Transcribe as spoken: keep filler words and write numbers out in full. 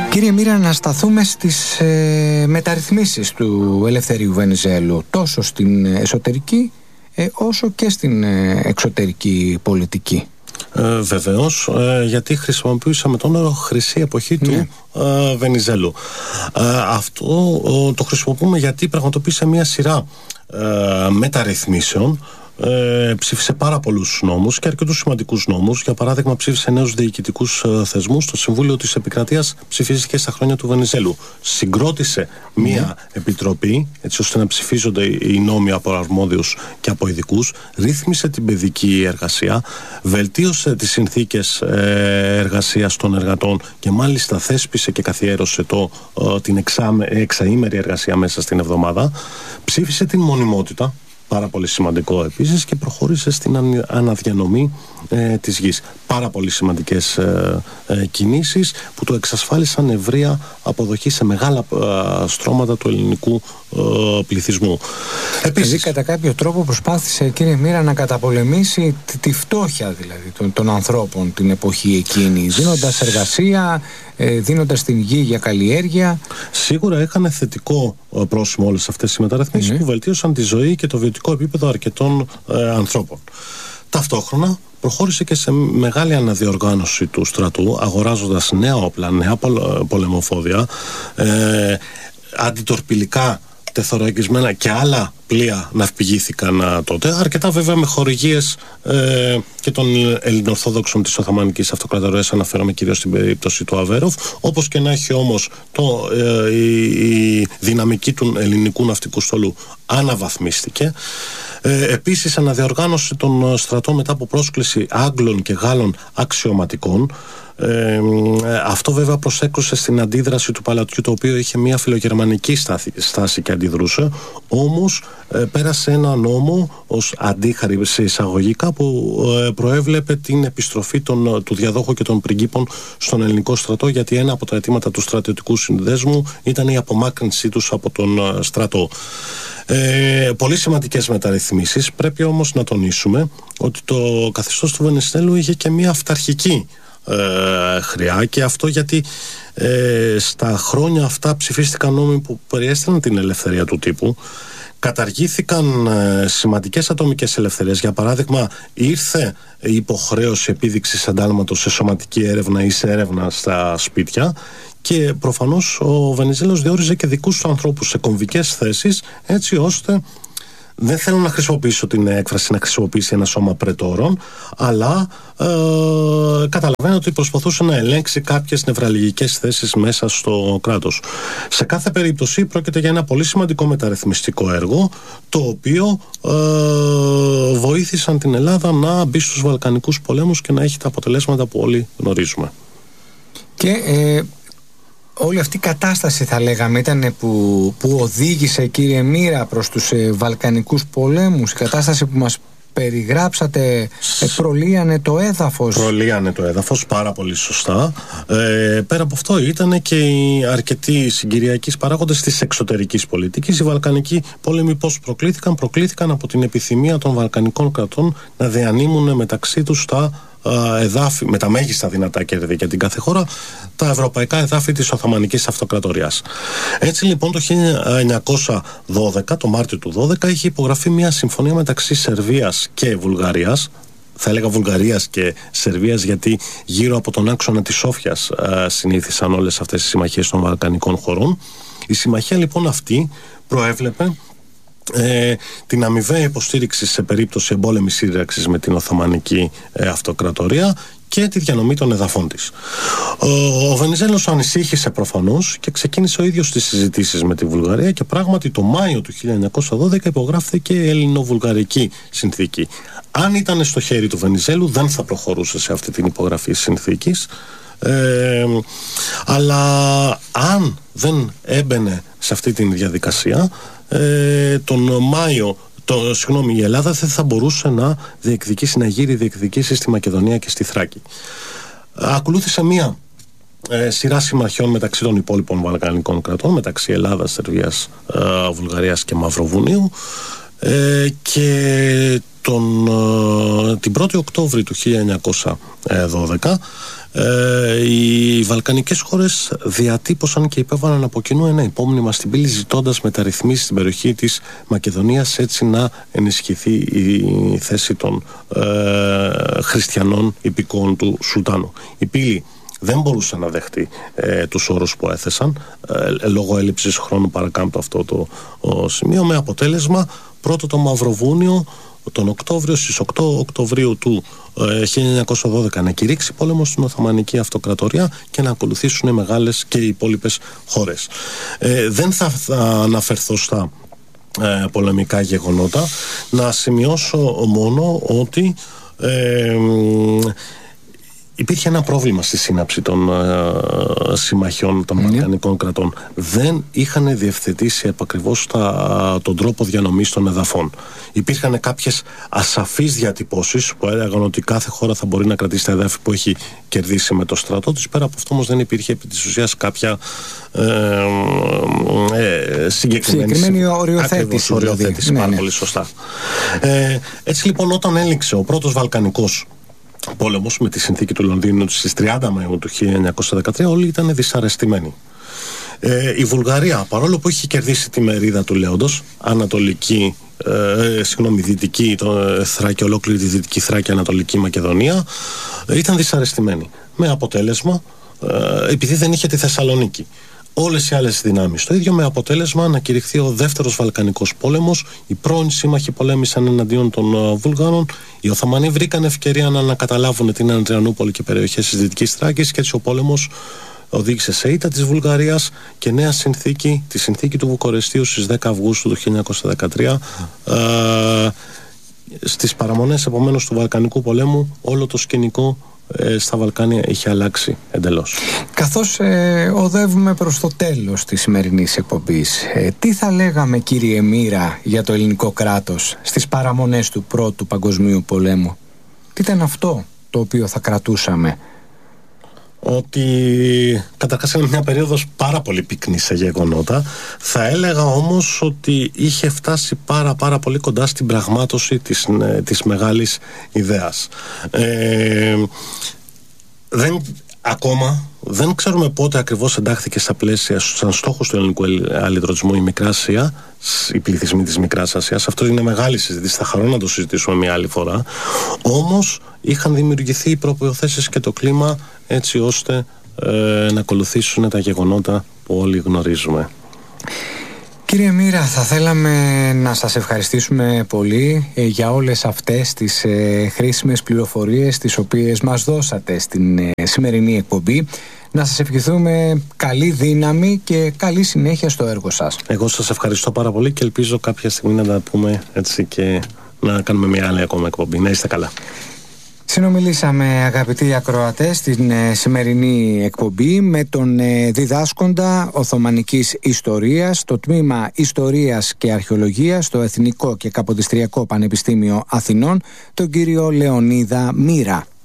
Κύριε Μοίρα, να σταθούμε στις ε, μεταρρυθμίσεις του Ελευθερίου Βενιζέλου, τόσο στην εσωτερική ε, όσο και στην ε, εξωτερική πολιτική. Ε, βεβαίως, ε, γιατί χρησιμοποιήσαμε τον όρο χρυσή εποχή του ναι. ε, Βενιζέλου. Ε, αυτό ε, το χρησιμοποιούμε γιατί πραγματοποίησε μια σειρά ε, μεταρρυθμίσεων. Ε, ψήφισε πάρα πολλούς νόμους και αρκετούς σημαντικούς νόμους. Για παράδειγμα, ψήφισε νέους διοικητικούς ε, θεσμούς. Το Συμβούλιο της Επικρατείας ψηφίστηκε στα χρόνια του Βενιζέλου. Συγκρότησε μία mm. επιτροπή, έτσι ώστε να ψηφίζονται οι νόμοι από αρμόδιους και από ειδικούς. Ρύθμισε την παιδική εργασία. Βελτίωσε τις συνθήκες ε, εργασίας των εργατών και μάλιστα θέσπισε και καθιέρωσε το, ε, την εξάμε, εξαήμερη εργασία μέσα στην εβδομάδα. Ψήφισε την μονιμότητα. Πάρα πολύ σημαντικό επίσης, και προχώρησε στην αναδιανομή ε, της γης. Πάρα πολύ σημαντικές ε, ε, κινήσεις που το εξασφάλισαν ευρεία αποδοχή σε μεγάλα ε, στρώματα του ελληνικού ε, πληθυσμού. Επίσης, δηλαδή, κατά κάποιο τρόπο προσπάθησε, κύριε Μοίρα, να καταπολεμήσει τη, τη φτώχεια δηλαδή των, των ανθρώπων την εποχή εκείνη, δίνοντας εργασία, ε, δίνοντας την γη για καλλιέργεια. Σίγουρα έκανε θετικό ε, πρόσημο όλες αυτές οι μεταρρυθμίσεις mm. που βελτίωσαν τη ζωή και το βιωτικό επίπεδο αρκετών ε, ανθρώπων. Ταυτόχρονα προχώρησε και σε μεγάλη αναδιοργάνωση του στρατού, αγοράζοντας νέα όπλα, νέα πολεμοφόδια, ε, αντιτορπιλικά τεθωρακισμένα και άλλα πλοία ναυπηγήθηκαν α, τότε, αρκετά βέβαια με χορηγίες ε, και των Ελληνοορθόδοξων της Οθωμανικής Αυτοκρατορίας, αναφέρομαι κυρίως στην περίπτωση του Αβέροφ. Όπως και να έχει όμως το, ε, η, η δυναμική του ελληνικού ναυτικού στόλου αναβαθμίστηκε. Ε, επίσης αναδιοργάνωσε τον στρατό μετά από πρόσκληση Άγγλων και Γάλλων αξιωματικών. Ε, αυτό βέβαια προσέκρουσε στην αντίδραση του παλατιού, το οποίο είχε μια φιλογερμανική στάση, στάση και αντιδρούσε. Όμως ε, πέρασε ένα νόμο ως αντίχαρη σε εισαγωγικά που ε, προέβλεπε την επιστροφή των, του διαδόχου και των πριγκίπων στον ελληνικό στρατό, γιατί ένα από τα αιτήματα του στρατιωτικού συνδέσμου ήταν η απομάκρυνσή τους από τον στρατό. Ε, πολύ σημαντικές μεταρρυθμίσεις. Πρέπει όμως να τονίσουμε ότι το καθεστώς του Βενιζέλου είχε και μια αυταρχική ε, χρειά, και αυτό γιατί ε, στα χρόνια αυτά ψηφίστηκαν νόμοι που περιέστηναν την ελευθερία του τύπου. Καταργήθηκαν ε, σημαντικές ατομικές ελευθερίες. Για παράδειγμα, ήρθε η υποχρέωση επίδειξης εντάλματος σε σωματική έρευνα ή σε έρευνα στα σπίτια. Και προφανώς ο Βενιζέλος διόριζε και δικούς του ανθρώπους σε κομβικές θέσεις, έτσι ώστε, δεν θέλω να χρησιμοποιήσω την έκφραση να χρησιμοποιήσει ένα σώμα πρετόρων, αλλά ε, καταλαβαίνω ότι προσπαθούσε να ελέγξει κάποιες νευραλγικές θέσεις μέσα στο κράτος. Σε κάθε περίπτωση πρόκειται για ένα πολύ σημαντικό μεταρρυθμιστικό έργο, το οποίο ε, βοήθησαν την Ελλάδα να μπει στους Βαλκανικούς πολέμους και να έχει τα αποτελέσματα που όλοι γνωρίζουμε. Και ε... όλη αυτή η κατάσταση, θα λέγαμε, ήταν που, που οδήγησε, κύριε Μοίρα, προς τους ε, Βαλκανικούς πολέμους. Η κατάσταση που μας περιγράψατε ε, προλύανε το έδαφος. Προλύανε το έδαφος, πάρα πολύ σωστά. Ε, πέρα από αυτό ήταν και οι αρκετοί συγκυριακοί παράγοντες της εξωτερικής πολιτικής. Οι Βαλκανικοί πόλεμοι πώς προκλήθηκαν? Προκλήθηκαν από την επιθυμία των Βαλκανικών κρατών να διανύμουν μεταξύ τους τα εδάφη, με τα μέγιστα δυνατά κέρδη για την κάθε χώρα, τα ευρωπαϊκά εδάφη της Οθωμανικής Αυτοκρατορίας. Έτσι λοιπόν το χίλια εννιακόσια δώδεκα, το Μάρτιο του δώδεκα, είχε υπογραφεί μια συμφωνία μεταξύ Σερβίας και Βουλγαρίας. Θα έλεγα Βουλγαρίας και Σερβίας, γιατί γύρω από τον άξονα της Σόφιας α, συνήθισαν όλες αυτές οι συμμαχίες των Βαλκανικών χωρών. Η συμμαχία λοιπόν αυτή προέβλεπε Ε, την αμοιβαία υποστήριξη σε περίπτωση εμπόλεμης σύραξης με την Οθωμανική ε, Αυτοκρατορία και τη διανομή των εδαφών της. Ο, ο Βενιζέλος ανησύχησε προφανώς και ξεκίνησε ο ίδιος τις συζητήσεις με τη Βουλγαρία, και πράγματι το Μάιο του χίλια εννιακόσια δώδεκα υπογράφηκε η Ελληνοβουλγαρική συνθήκη. Αν ήταν στο χέρι του Βενιζέλου δεν θα προχωρούσε σε αυτή την υπογραφή συνθήκης, ε, αλλά αν δεν έμπαινε σε αυτή την διαδικασία, Ε, τον Μάιο, το, συγγνώμη, η Ελλάδα δεν θα μπορούσε να διεκδικήσει, να γύρει διεκδικήσει στη Μακεδονία και στη Θράκη. Ακολούθησε μία ε, σειρά συμμαχιών μεταξύ των υπόλοιπων Βαλκανικών κρατών, μεταξύ Ελλάδας, Σερβίας, ε, Βουλγαρίας και Μαυροβουνίου, ε, και τον, ε, την πρώτη Οκτώβρη του χίλια εννιακόσια δώδεκα ε, οι βαλκανικές χώρες διατύπωσαν και υπέβαλαν από κοινού ένα υπόμνημα στην πύλη, ζητώντας μεταρρυθμίσεις στην περιοχή της Μακεδονίας, έτσι να ενισχυθεί η θέση των ε, χριστιανών υπηκόων του Σουλτάνου. Η πύλη δεν μπορούσε να δεχτεί ε, τους όρους που έθεσαν, ε, λόγω έλλειψης χρόνου παρακάμπτω αυτό το ο, σημείο, με αποτέλεσμα πρώτο το Μαυροβούνιο τον Οκτώβριο, στις οκτώ Οκτωβρίου του ε, χίλια εννιακόσια δώδεκα να κηρύξει πόλεμο στην Οθωμανική Αυτοκρατορία και να ακολουθήσουν οι μεγάλες και οι υπόλοιπες χώρες. Ε, δεν θα, θα αναφερθώ στα ε, πολεμικά γεγονότα, να σημειώσω μόνο ότι ε, υπήρχε ένα πρόβλημα στη σύναψη των uh, συμμαχιών των βαλκανικών mm. κρατών. Δεν είχαν διευθετήσει επακριβώς τα, τον τρόπο διανομής των εδαφών. Υπήρχαν κάποιες ασαφείς διατυπώσεις που έλεγαν ότι κάθε χώρα θα μπορεί να κρατήσει τα εδάφη που έχει κερδίσει με το στρατό της. Πέρα από αυτό όμως δεν υπήρχε επί της ουσίας κάποια ε, ε, συγκεκριμένη, συγκεκριμένη οριοθέτηση. οριοθέτηση ναι, πάρα ναι. πολύ σωστά. Ε, έτσι λοιπόν, όταν έληξε ο πρώτος βαλκανικός πόλεμος με τη συνθήκη του Λονδίνου στις τριάντα Μαΐου του χίλια εννιακόσια δεκατρία, όλοι ήταν δυσαρεστημένοι. Ε, η Βουλγαρία, παρόλο που είχε κερδίσει τη μερίδα του Λέοντος, Ανατολική, ε, συγγνώμη, Δυτική το, ε, Θράκη, ολόκληρη τη Δυτική Θράκη, Ανατολική Μακεδονία, ε, ήταν δυσαρεστημένη. Με αποτέλεσμα, ε, επειδή δεν είχε τη Θεσσαλονίκη, όλες οι άλλες δυνάμεις το ίδιο, με αποτέλεσμα να κηρυχθεί ο δεύτερος Βαλκανικός πόλεμος. Οι πρώην σύμμαχοι πολέμησαν εναντίον των uh, Βουλγάρων. Οι Οθωμανοί βρήκαν ευκαιρία να ανακαταλάβουν την Ανδριανούπολη και περιοχές της Δυτικής Θράκης, και έτσι ο πόλεμος οδήγησε σε ήττα της Βουλγαρίας και νέα συνθήκη, τη συνθήκη του Βουκουρεστίου στις δέκα Αυγούστου του χίλια εννιακόσια δεκατρία. Uh, στις παραμονές επομένως του Βαλκανικού πολέμου όλο το σκηνικό στα Βαλκάνια είχε αλλάξει εντελώς. Καθώς ε, οδεύουμε προς το τέλος της σημερινής εκπομπής, ε, τι θα λέγαμε, κύριε Μοίρα, για το ελληνικό κράτος στις παραμονές του Πρώτου Παγκοσμίου Πολέμου? Τι ήταν αυτό το οποίο θα κρατούσαμε? Ότι καταρχάς είναι μια περίοδος πάρα πολύ πυκνή σε γεγονότα. Θα έλεγα όμως ότι είχε φτάσει πάρα πάρα πολύ κοντά στην πραγμάτωση της, της μεγάλης ιδέας. Ε, δεν, ακόμα δεν ξέρουμε πότε ακριβώς εντάχθηκε στα πλαίσια, σαν στόχος του ελληνικού αλλιτρωτισμού η Μικρά Ασία, οι πληθυσμοί της Μικράς Ασίας. Αυτό είναι μεγάλη συζήτηση, θα χαρώ να το συζητήσουμε μια άλλη φορά. Όμως είχαν δημιουργηθεί οι προποθέσεις και το κλίμα έτσι ώστε ε, να ακολουθήσουν τα γεγονότα που όλοι γνωρίζουμε. Κύριε Μοίρα, θα θέλαμε να σας ευχαριστήσουμε πολύ ε, για όλες αυτές τις ε, χρήσιμες πληροφορίες τις οποίες μας δώσατε στην ε, σημερινή εκπομπή. Να σας ευχηθούμε καλή δύναμη και καλή συνέχεια στο έργο σας. Εγώ σας ευχαριστώ πάρα πολύ και ελπίζω κάποια στιγμή να τα πούμε έτσι και να κάνουμε μια άλλη ακόμα εκπομπή. Να είστε καλά. Συνομιλήσαμε, αγαπητοί ακροατές, στην ε, σημερινή εκπομπή με τον ε, διδάσκοντα Οθωμανικής Ιστορίας στο τμήμα Ιστορίας και Αρχαιολογίας στο Εθνικό και Καποδιστριακό Πανεπιστήμιο Αθηνών, τον κύριο Λεωνίδα Μοίρα.